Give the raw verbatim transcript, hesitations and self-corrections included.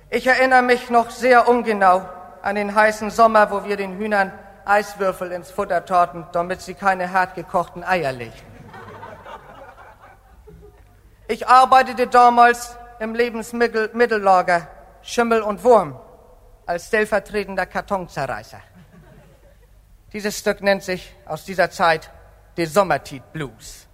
Ich erinnere mich noch sehr ungenau an den heißen Sommer, wo wir den Hühnern Eiswürfel ins Futter taten, damit sie keine hart gekochten Eier legten. Ich arbeitete damals im Lebensmittellager Schimmel und Wurm als stellvertretender Kartonzerreißer. Dieses Stück nennt sich aus dieser Zeit die Sommertiet Blues.